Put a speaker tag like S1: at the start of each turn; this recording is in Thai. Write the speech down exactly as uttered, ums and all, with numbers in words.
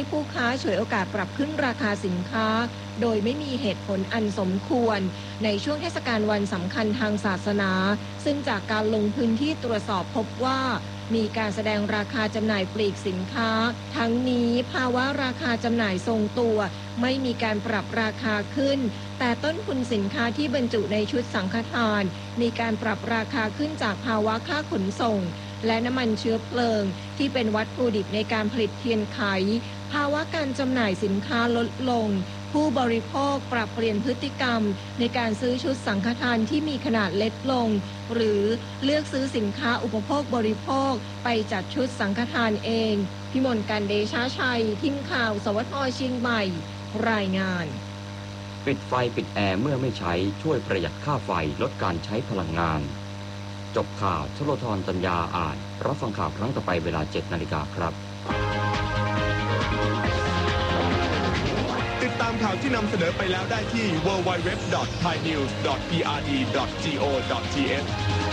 S1: ผู้ค้าฉวยโอกาสปรับขึ้นราคาสินค้าโดยไม่มีเหตุผลอันสมควรในช่วงเทศกาลวันสำคัญทางศาสนาซึ่งจากการลงพื้นที่ตรวจสอบพบว่ามีการแสดงราคาจำหน่ายปลีกสินค้าทั้งนี้ภาวะราคาจำหน่ายทรงตัวไม่มีการปรับราคาขึ้นแต่ต้นทุนสินค้าที่บรรจุในชุดสังฆทานมีการปรับราคาขึ้นจากภาวะค่าขนส่งและน้ำมันเชื้อเพลิงที่เป็นวัตถุดิบในการผลิตเทียนไขภาวะการจำหน่ายสินค้าลดลงผู้บริโภคปรับเปลี่ยนพฤติกรรมในการซื้อชุดสังฆทานที่มีขนาดเล็กลงหรือเลือกซื้อสินค้าอุปโภคบริโภคไปจัดชุดสังฆทานเองพิมลการเดชาชัยทีมข่าวสวทเชียงใหม่รายงาน
S2: ปิดไฟปิดแอร์เมื่อไม่ใช้ช่วยประหยัดค่าไฟลดการใช้พลังงานจบข่าวชโลธรตัญญาอ่านรับฟังข่าวครั้งต่อไปเวลา เจ็ดนาฬิกาครับ
S3: ติดตามข่าวที่นำเสนอไปแล้วได้ที่ ดับเบิลยู ดับเบิลยู ดับเบิลยู ดอท ไทยนิวส์ ดอท พี อาร์ ดี ดอท จี โอ ดอท ที เอช